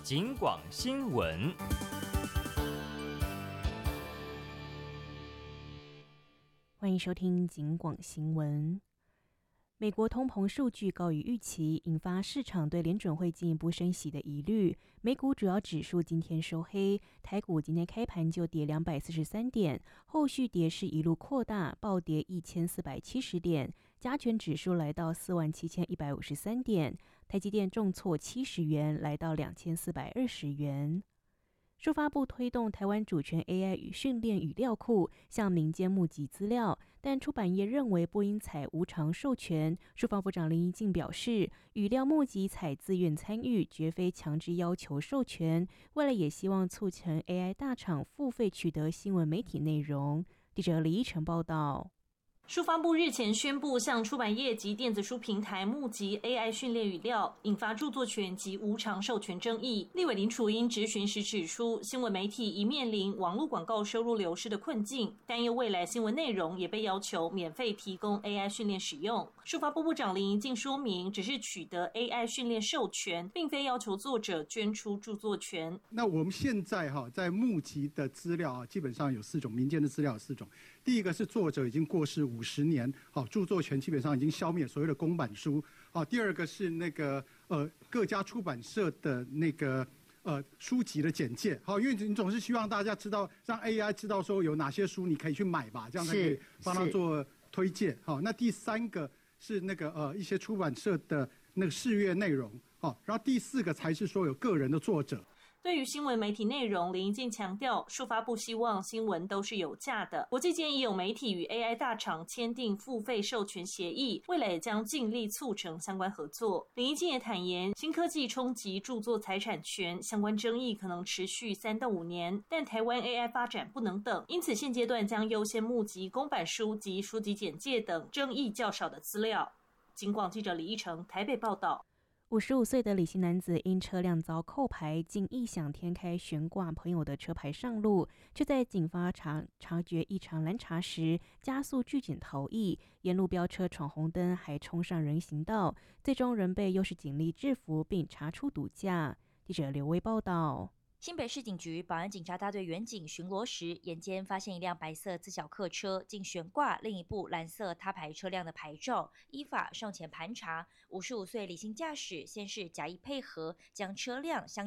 警广新闻。 欢迎收听警广新闻。美国通膨数据高于预期，引发市场对联准会进一步升息的疑虑。美股主要指数今天收黑，台股今天开盘就跌243点，后续跌势一路扩大，暴跌1470点，加权指数来到47153点，台积电重挫70元，来到2420元。数发部推动台湾主权 AI 与训练语料库向民间募集资料，但出版业认为不应采无偿授权。数发部长林宜敬表示，语料募集采自愿参与，绝非强制要求授权。未来也希望促成 AI 大厂付费取得新闻媒体内容。记者李依晨报道。 数发部日前宣布向出版业及电子书平台募集 AI 训练语料，引发著作权及无偿授权争议。立委林楚英质询时指出，新闻媒体已面临网络广告收入流失的困境，担忧未来新闻内容也被要求免费提供 AI 训练使用。数发部部长林宜敬说明，只是取得 AI 训练授权，并非要求作者捐出著作权。 那我们现在在募集的资料基本上有4种，民间的资料有4种。第一个是作者已经过世50年，著作权基本上已经消灭，所谓的公版书。第二个是那个各家出版社的那个书籍的简介。因为你总是希望大家知道，让 AI 知道说有哪些书你可以去买吧，这样才可以帮他做推荐。那第3个是那个一些出版社的那个试阅内容。然后第4个才是说有个人的作者。 对于新闻媒体内容，林宜敬强调，数发部希望新闻都是有价的。国际间已有媒体与 AI 大厂签订付费授权协议，未来也将尽力促成相关合作。林宜敬也坦言，新科技冲击著作财产权相关争议可能持续3到5年，但台湾 AI 发展不能等，因此现阶段将优先募集公版书及书籍简介等争议较少的资料。警广记者李依晨台北报道。 55岁的李姓男子因车辆遭扣牌，竟异想天开悬挂朋友的车牌上路，却在警方察觉异常拦查时加速拒检逃逸，沿路飙车闯红灯，还冲上人行道，最终仍被优势警力制服并查出毒驾。记者刘威报道。 新北市警局保安警察大队员警巡逻时，眼尖发现一辆白色自小客车竟悬挂另一部蓝色他牌车辆的牌照，依法上前盘查。55岁李姓驾驶先是假意配合，将车辆相